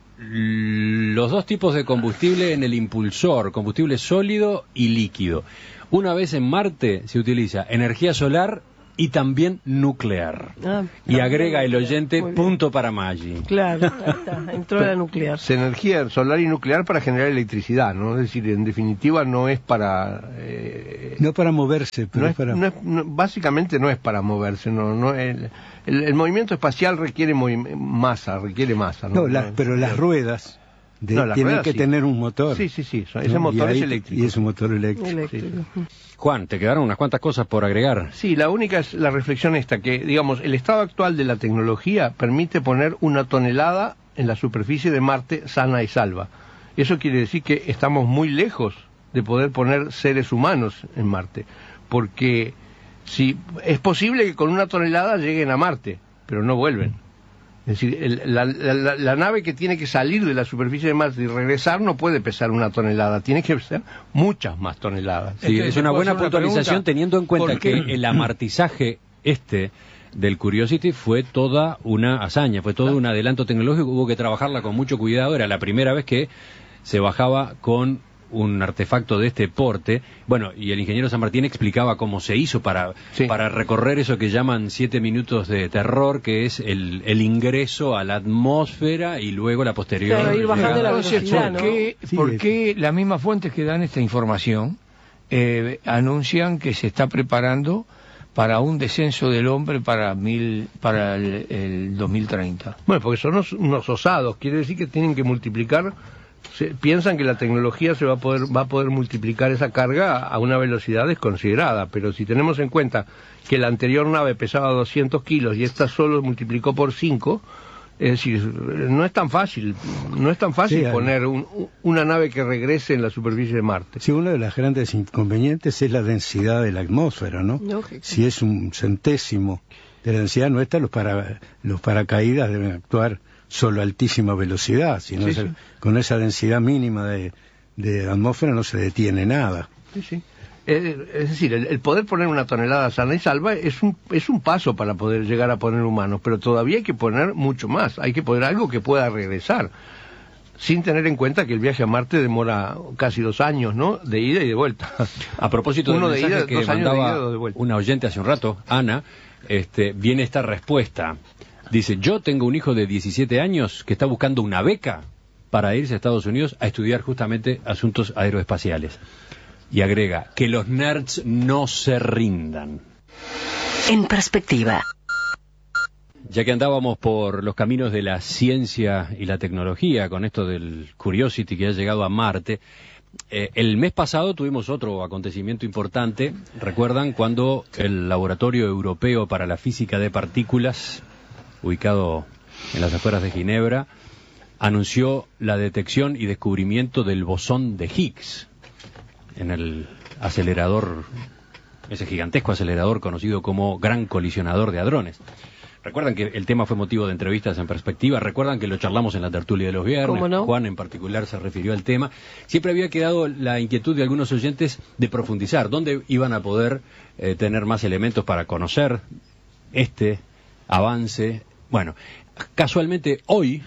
los dos tipos de combustible en el impulsor, combustible sólido y líquido. Una vez en Marte se utiliza energía solar y también nuclear. Ah, y agrega el oyente, punto para Maggi. Claro, ahí está, entró la nuclear. Es energía solar y nuclear para generar electricidad, ¿no? Es decir, en definitiva no es para... Eh, no para moverse, pero no es, para... No es, no, básicamente no es para moverse, no, no el, el, el movimiento espacial requiere masa, requiere masa. No, no la, pero las ruedas... De, no, tienen que sí. tener un motor. Sí, sí, sí. Ese ¿no? motor ahí, es eléctrico. Y es un motor eléctrico. eléctrico. Sí. Juan, te quedaron unas cuantas cosas por agregar. Sí, la única es la reflexión esta, que, digamos, el estado actual de la tecnología permite poner una tonelada en la superficie de Marte sana y salva. Eso quiere decir que estamos muy lejos de poder poner seres humanos en Marte. Porque si es posible que con una tonelada lleguen a Marte, pero no vuelven. Es decir, el, la, la, la nave que tiene que salir de la superficie de Marte y regresar no puede pesar una tonelada, tiene que pesar muchas más toneladas. Sí, es una buena puntualización una teniendo en cuenta que el amartizaje este del Curiosity fue toda una hazaña, fue todo un adelanto tecnológico, hubo que trabajarla con mucho cuidado, era la primera vez que se bajaba con un artefacto de este porte. Bueno, y el ingeniero San Martín explicaba cómo se hizo para, sí. para recorrer eso que llaman siete minutos de terror, que es el, el ingreso a la atmósfera y luego la posterior. Claro, ir bajando la velocidad, ¿no? ¿Por qué, sí, ¿por qué las mismas fuentes que dan esta información eh, anuncian que se está preparando para un descenso del hombre para mil para el, el dos mil treinta? Bueno, porque son unos, unos osados, quiere decir que tienen que multiplicar. Se, piensan que la tecnología se va a poder va a poder multiplicar esa carga a una velocidad desconsiderada, pero si tenemos en cuenta que la anterior nave pesaba doscientos kilos y esta solo multiplicó por cinco, es decir, no es tan fácil, no es tan fácil sí, poner un, una nave que regrese en la superficie de Marte. Sí, uno de los grandes inconvenientes es la densidad de la atmósfera, ¿no? Lógico. Si es un centésimo de la densidad nuestra, los para los paracaídas deben actuar solo a altísima velocidad, sino sí, sí. con esa densidad mínima de, de atmósfera no se detiene nada. Sí, sí. Es, es decir, el, el poder poner una tonelada sana y salva es un, es un paso para poder llegar a poner humanos, pero todavía hay que poner mucho más, hay que poner algo que pueda regresar, sin tener en cuenta que el viaje a Marte demora casi dos años, ¿no? De ida y de vuelta. A propósito del mensaje de ida, que mandaba de ida, una oyente hace un rato, Ana, este, viene esta respuesta. Dice, yo tengo un hijo de diecisiete años que está buscando una beca para irse a Estados Unidos a estudiar justamente asuntos aeroespaciales. Y agrega, que los nerds no se rindan. En perspectiva. Ya que andábamos por los caminos de la ciencia y la tecnología, con esto del Curiosity que ha llegado a Marte, eh, el mes pasado tuvimos otro acontecimiento importante. ¿Recuerdan cuando el Laboratorio Europeo para la Física de Partículas, ubicado en las afueras de Ginebra, anunció la detección y descubrimiento del bosón de Higgs en el acelerador, ese gigantesco acelerador conocido como Gran Colisionador de Hadrones? Recuerdan que el tema fue motivo de entrevistas en perspectiva, recuerdan que lo charlamos en la tertulia de los viernes, no? Juan en particular se refirió al tema. Siempre había quedado la inquietud de algunos oyentes de profundizar, dónde iban a poder eh, tener más elementos para conocer este avance. Bueno, casualmente hoy,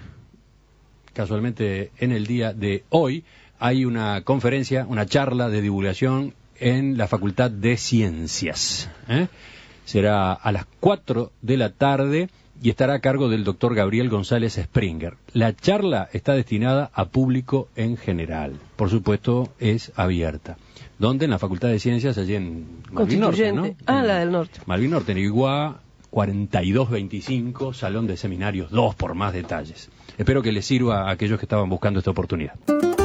casualmente en el día de hoy, hay una conferencia, una charla de divulgación en la Facultad de Ciencias. ¿eh? Será a las cuatro de la tarde y estará a cargo del doctor Gabriel González Springer. La charla está destinada a público en general. Por supuesto, es abierta. ¿Dónde? En la Facultad de Ciencias, allí en Malvin Norte, ¿no? Ah, en la del norte. Malvin Norte, en Iguá, cuarenta y dos veinticinco, Salón de Seminarios dos, por más detalles. Espero que les sirva a aquellos que estaban buscando esta oportunidad.